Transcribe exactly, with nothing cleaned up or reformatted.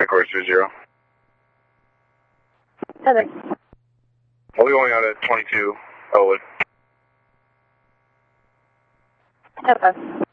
course three zero. Heather. I'll be going out at twenty-two Elwood. Okay.